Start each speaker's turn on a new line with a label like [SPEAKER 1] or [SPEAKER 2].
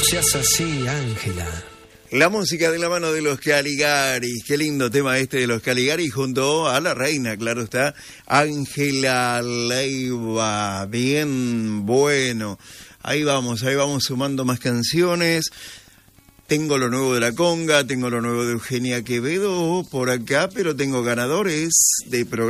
[SPEAKER 1] seas así, Ángela.
[SPEAKER 2] La música de la mano de los Caligaris, qué lindo tema este de los Caligaris junto a la reina, claro está, Ángela Leiva, bien bueno. Ahí vamos sumando más canciones. Tengo lo nuevo de La Conga, tengo lo nuevo de Eugenia Quevedo por acá, pero tengo ganadores de programa.